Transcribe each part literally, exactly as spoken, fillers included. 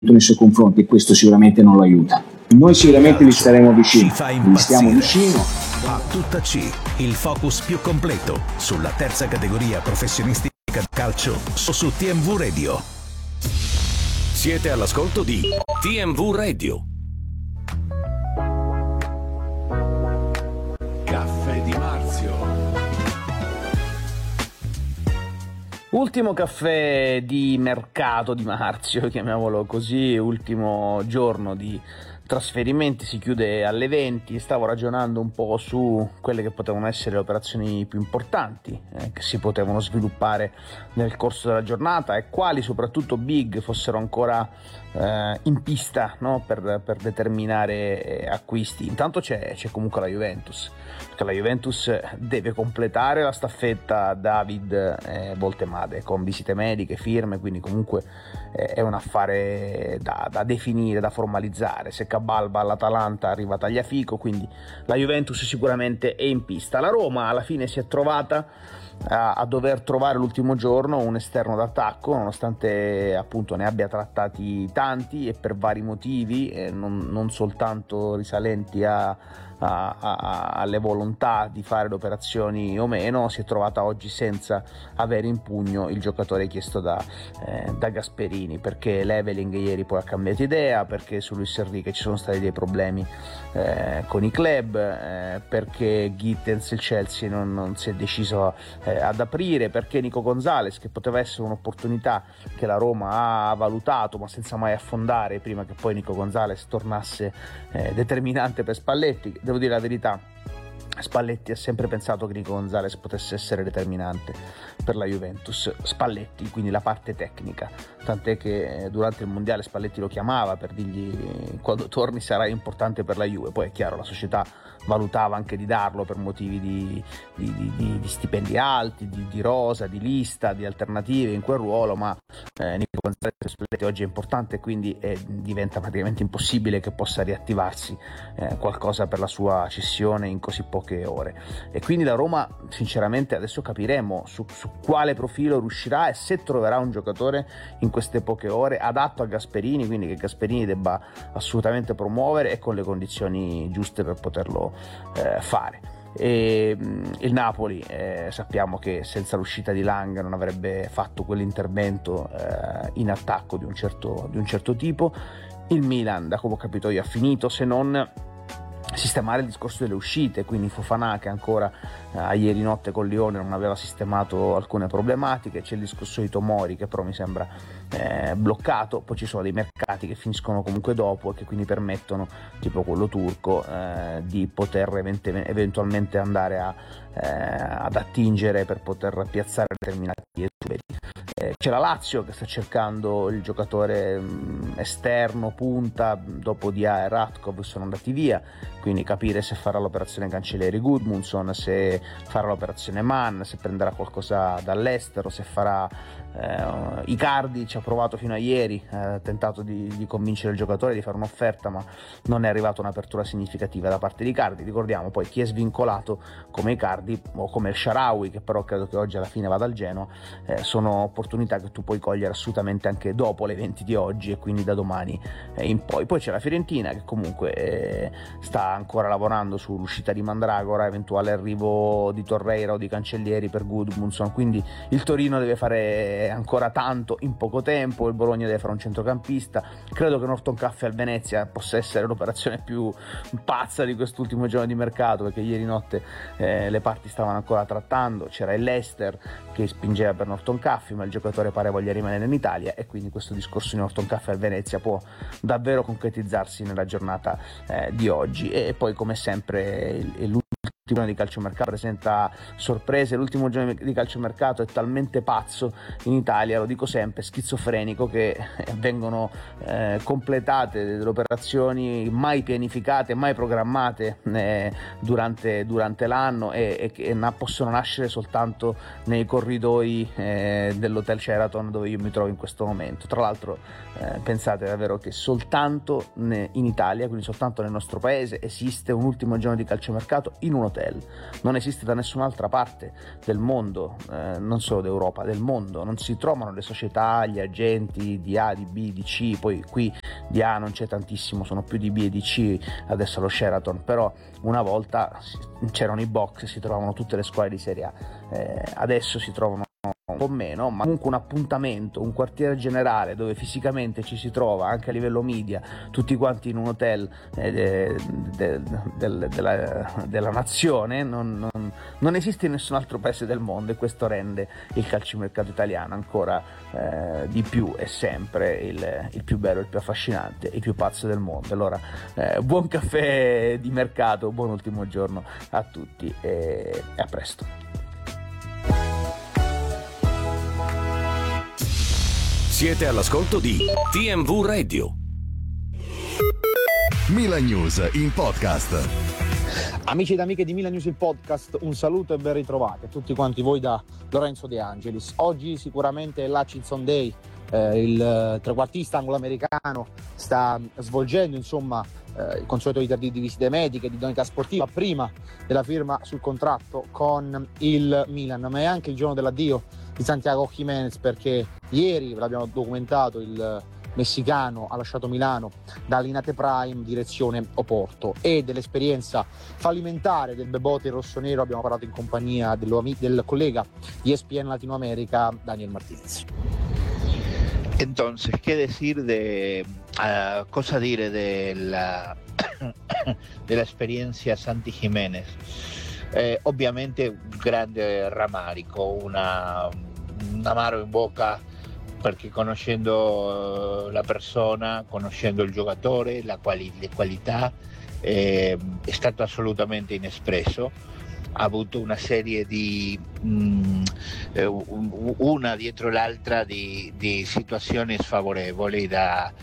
nei suoi confronti e questo sicuramente non lo aiuta. Noi sicuramente gli staremo vicino, gli stiamo vicino. A tutta C, il focus più completo sulla terza categoria professionistica di calcio su T M V Radio. Siete all'ascolto di T M V Radio. Caffè di Marzio. Ultimo caffè di mercato di Marzio, chiamiamolo così, ultimo giorno di trasferimenti, si chiude alle venti. Stavo ragionando un po' su quelle che potevano essere le operazioni più importanti eh, che si potevano sviluppare nel corso della giornata e quali soprattutto big fossero ancora eh, in pista, no? per, per determinare eh, acquisti. Intanto c'è, c'è comunque la Juventus, perché la Juventus deve completare la staffetta David eh, Voltemade con visite mediche, firme, quindi comunque eh, è un affare da, da definire, da formalizzare. Se Cabalba all'Atalanta arriva Tagliafico, quindi la Juventus sicuramente è in pista. La Roma alla fine si è trovata a, a dover trovare l'ultimo giorno un esterno d'attacco, nonostante appunto ne abbia trattati tanti e per vari motivi, eh, non, non soltanto risalenti a A, a, alle volontà di fare le operazioni o meno. Si è trovata oggi senza avere in pugno il giocatore chiesto da, eh, da Gasperini, perché Leveling ieri poi ha cambiato idea, perché su Luis Enrique ci sono stati dei problemi eh, con i club, eh, perché Gittens il Chelsea non, non si è deciso eh, ad aprire, perché Nico Gonzalez, che poteva essere un'opportunità che la Roma ha valutato ma senza mai affondare prima che poi Nico Gonzalez tornasse eh, determinante per Spalletti. Devo dire la verità, Spalletti ha sempre pensato che Nico Gonzalez potesse essere determinante per la Juventus. Spalletti, quindi la parte tecnica, tant'è che durante il mondiale Spalletti lo chiamava per dirgli: quando torni sarai importante per la Juve. Poi è chiaro, la società valutava anche di darlo per motivi di, di, di, di stipendi alti, di, di rosa, di lista, di alternative in quel ruolo, ma eh, Nico Gonzalez per Spalletti oggi è importante, quindi eh, diventa praticamente impossibile che possa riattivarsi eh, qualcosa per la sua cessione in così poche ore. E quindi la Roma sinceramente adesso capiremo su, su quale profilo riuscirà e se troverà un giocatore in queste poche ore adatto a Gasperini, quindi che Gasperini debba assolutamente promuovere e con le condizioni giuste per poterlo eh, fare. E mh, il Napoli eh, sappiamo che senza l'uscita di Lang non avrebbe fatto quell'intervento eh, in attacco di un certo, di un certo tipo. Il Milan, da come ho capito io, ha finito, se non sistemare il discorso delle uscite, quindi Fofana, che ancora eh, ieri notte con Lione non aveva sistemato alcune problematiche. C'è il discorso di Tomori, che però mi sembra eh, bloccato. Poi ci sono dei mercati che finiscono comunque dopo e che quindi permettono, tipo quello turco, eh, di poter event- eventualmente andare a, eh, ad attingere per poter piazzare determinati esuberi. Eh, c'è la Lazio che sta cercando il giocatore mh, esterno, punta, dopo Dia e Ratkov sono andati via, quindi capire se farà l'operazione Cancelleri Gudmundsson, se farà l'operazione Mann, se prenderà qualcosa dall'estero, se farà eh, Icardi. Ci ha provato fino a ieri, ha eh, tentato di, di convincere il giocatore di fare un'offerta, ma non è arrivata un'apertura significativa da parte di Icardi. Ricordiamo poi chi è svincolato come Icardi o come il Shaarawy, che però credo che oggi alla fine vada al Genoa. Eh, sono opportunità che tu puoi cogliere assolutamente anche dopo le venti di oggi e quindi da domani eh, in poi. Poi c'è la Fiorentina che comunque eh, sta ancora lavorando sull'uscita di Mandragora, eventuale arrivo di Torreira o di Cancellieri per Gudmundsson, quindi il Torino deve fare ancora tanto in poco tempo, il Bologna deve fare un centrocampista. Credo che Norton Caffè al Venezia possa essere l'operazione più pazza di quest'ultimo giorno di mercato, perché ieri notte eh, le parti stavano ancora trattando. C'era il Leicester che spingeva per Norton Caffè, ma il giocatore pare voglia rimanere in Italia e quindi questo discorso di Norton Caffè al Venezia può davvero concretizzarsi nella giornata eh, di oggi. E poi come sempre il, l'ultimo giorno di calciomercato presenta sorprese. L'ultimo giorno di calciomercato è talmente pazzo in Italia, lo dico sempre, schizofrenico, che vengono eh, completate delle operazioni mai pianificate, mai programmate eh, durante, durante l'anno e, e che na- possono nascere soltanto nei corridoi eh, dell'hotel Sheraton dove io mi trovo in questo momento. Tra l'altro eh, pensate davvero che soltanto in Italia, quindi soltanto nel nostro paese, esiste un ultimo giorno di calciomercato in un hotel. hotel. Non esiste da nessun'altra parte del mondo, eh, non solo d'Europa, del mondo. Non si trovano le società, gli agenti di A, di B, di C. Poi qui di A non c'è tantissimo, sono più di B e di C adesso allo Sheraton, però una volta c'erano i box, si trovavano tutte le squadre di Serie A, eh, adesso si trovano un po' meno, ma comunque un appuntamento, un quartiere generale dove fisicamente ci si trova anche a livello media, tutti quanti in un hotel eh, de, de, de, della, della nazione, non, non, non esiste in nessun altro paese del mondo, e questo rende il calciomercato italiano ancora eh, di più e sempre il, il più bello, il più affascinante, il più pazzo del mondo. Allora eh, buon caffè di mercato, buon ultimo giorno a tutti e, e a presto. Siete all'ascolto di T M V Radio. Milan News in podcast. Amici ed amiche di Milan News il podcast, un saluto e ben ritrovati a tutti quanti voi da Lorenzo De Angelis. Oggi sicuramente è l'Hutchinson Day, eh, il trequartista anglo-americano sta svolgendo insomma eh, il consueto iter di visite mediche, di idoneità sportiva prima della firma sul contratto con il Milan, ma è anche il giorno dell'addio di Santiago Jiménez, perché ieri, ve l'abbiamo documentato, il messicano ha lasciato Milano da Linate Prime direzione Oporto, e dell'esperienza fallimentare del bebote rossonero abbiamo parlato in compagnia dello, del collega di E S P N Latinoamerica Daniel Martinez. Entonces, ¿qué decir de uh, cosa dire de la, de la experiencia Santi Jiménez? Eh, ovviamente un grande rammarico, una, un amaro in bocca, perché conoscendo la persona, conoscendo il giocatore, la quali, le qualità, eh, è stato assolutamente inespresso. Ha avuto una serie di mh, eh, una dietro l'altra di, di situazioni sfavorevoli, da,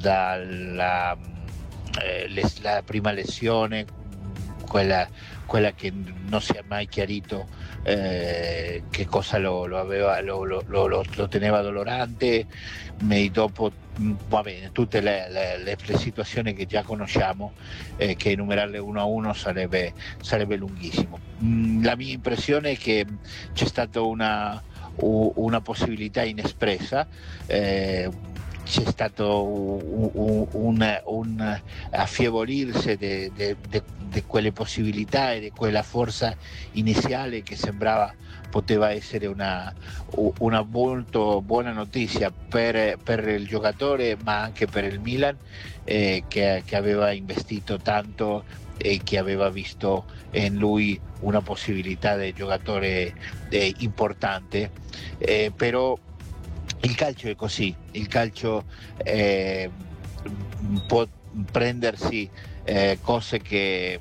da eh, les, la prima lesione, quella, quella che non si è mai chiarito eh, che cosa lo, lo, aveva, lo, lo, lo, lo teneva dolorante, e dopo va bene, tutte le, le, le situazioni che già conosciamo, eh, che enumerarle uno a uno sarebbe, sarebbe lunghissimo. Mm, la mia impressione è che c'è stata una, una possibilità inespressa, eh, c'è stato un, un, un, un affievolirsi di quelle possibilità e di quella forza iniziale che sembrava poteva essere una, una molto buona notizia per, per il giocatore, ma anche per il Milan, eh, che, che aveva investito tanto e che aveva visto in lui una possibilità di giocatore eh, importante, eh, però il calcio è così, il calcio eh, può prendersi eh, cose che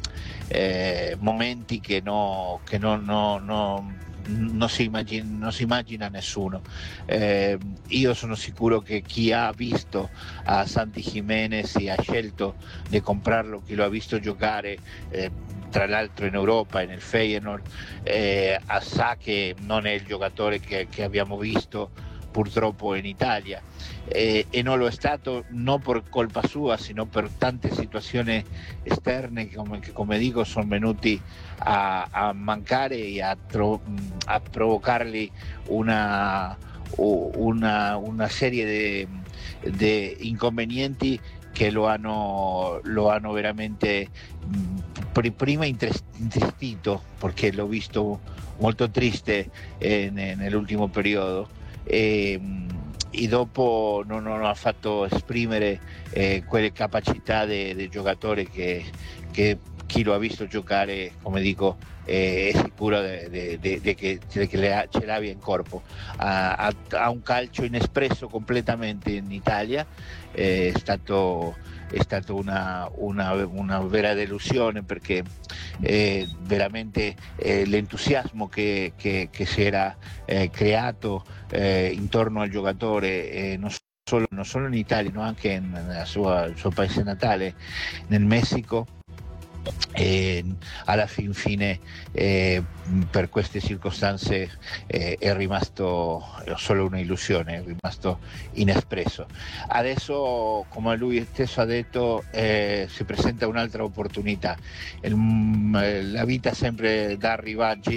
eh, momenti che, no, che no, no, no, non, si immagina, non si immagina nessuno. Eh, io sono sicuro che chi ha visto a Santi Jiménez e ha scelto di comprarlo, chi lo ha visto giocare eh, tra l'altro in Europa e nel Feyenoord, eh, sa che non è il giocatore che, che abbiamo visto purtroppo in Italia, eh, e non lo è stato non per colpa sua, sino per tante situazioni esterne che, come, che come dico, sono venuti a, a mancare e a, tro, a provocargli una, una, una serie di inconvenienti che lo hanno, lo hanno veramente prima intristito, perché l'ho visto molto triste eh, nell'ultimo periodo. E, e dopo non, non ha fatto esprimere eh, quelle capacità del giocatore che, che chi lo ha visto giocare, come dico, eh, è sicuro de, de, de che, de che le ha, ce l'abbia in corpo. Ha, ha, ha un calcio inespresso completamente in Italia, eh, è stato, è stato una, una, una vera delusione, perché eh, veramente eh, l'entusiasmo che, che, che si era eh, creato eh, intorno al giocatore, eh, non solo, non solo in Italia, ma anche nel suo, suo paese natale, nel Messico, E alla fin fine eh, per queste circostanze eh, è rimasto solo un'illusione, è rimasto inespresso. Adesso, come lui stesso ha detto, eh, si presenta un'altra opportunità. Il, la vita sempre dà rivaggi,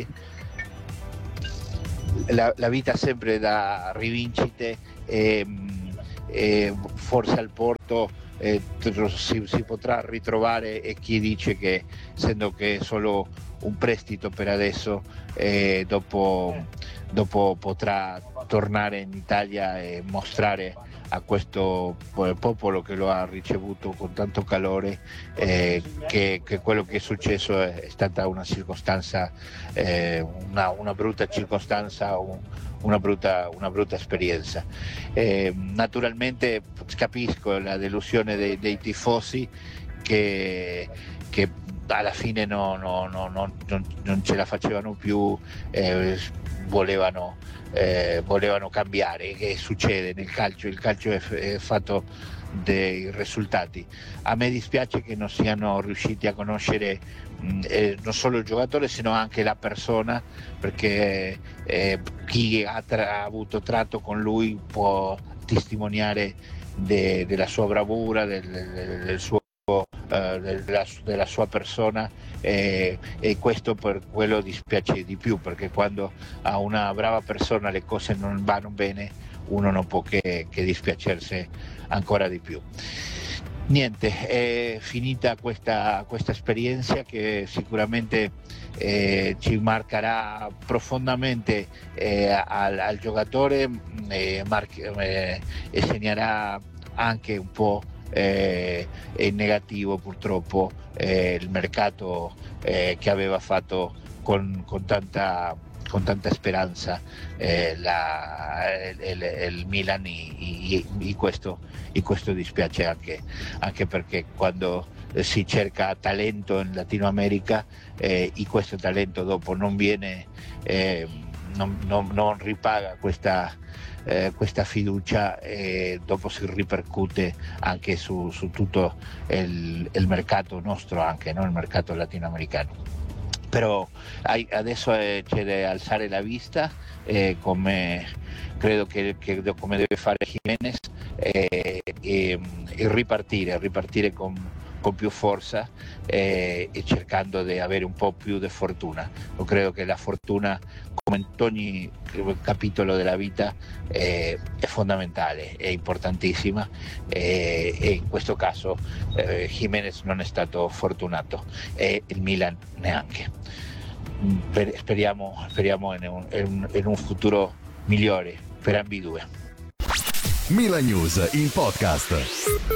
la, la vita sempre dà rivincite e, e forse al Porto Eh, si, si potrà ritrovare, e chi dice che, essendo che è solo un prestito per adesso, eh, dopo, dopo potrà tornare in Italia e mostrare a questo popolo che lo ha ricevuto con tanto calore eh, che, che quello che è successo è, è stata una circostanza, eh, una, una brutta circostanza, un, una brutta, una brutta esperienza. Eh, naturalmente capisco la delusione dei, dei tifosi che, che alla fine no, no, no, no, non, non ce la facevano più, eh, volevano, eh, volevano cambiare. Che succede nel calcio? Il calcio è, è fatto dei risultati. A me dispiace che non siano riusciti a conoscere mh, eh, non solo il giocatore, sino anche la persona, perché eh, chi ha, tra- ha avuto tratto con lui può testimoniare de- della sua bravura, del, del, del suo Uh, della, della sua persona, eh, e questo per quello dispiace di più, perché quando a una brava persona le cose non vanno bene uno non può che, che dispiacersi ancora di più. Niente, è finita questa, questa esperienza che sicuramente eh, ci marcherà profondamente eh, al, al giocatore eh, mar- eh, e segnerà anche un po' Eh, è negativo purtroppo eh, il mercato eh, che aveva fatto con, con, tanta, con tanta speranza eh, la, il, il Milan, e, e, e, questo, e questo dispiace anche, anche perché quando si cerca talento in Latino America eh, e questo talento dopo non viene, eh, non, non, non ripaga questa Eh, questa fiducia, e dopo si ripercuote anche su, su tutto il, il mercato nostro, anche no? Il mercato latinoamericano. Però adesso eh, c'è da alzare la vista, eh, come credo che, che come deve fare Jiménez, eh, e, e ripartire, ripartire con, con più forza eh, e cercando di avere un po' più di fortuna. Io credo che la fortuna, come in ogni capitolo della vita, eh, è fondamentale, è importantissima, eh, e in questo caso eh, Jiménez non è stato fortunato e il Milan neanche. Speriamo, speriamo in, un, in, un, in un futuro migliore per ambidue. Milan News in podcast.